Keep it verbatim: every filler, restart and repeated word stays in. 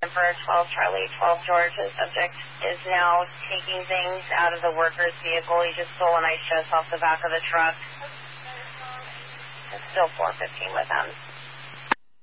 for twelve Charlie, twelve George. The subject is now taking things out of the worker's vehicle. He just stole an ice chest off the back of the truck. It's still four fifteen with him.